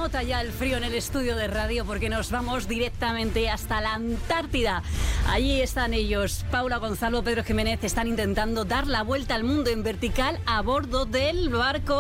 nota ya el frío en el estudio de radio porque nos vamos directamente hasta la Antártida. Allí están ellos, Paula Gonzalo, Pedro Jiménez, están intentando dar la vuelta al mundo en vertical a bordo del barco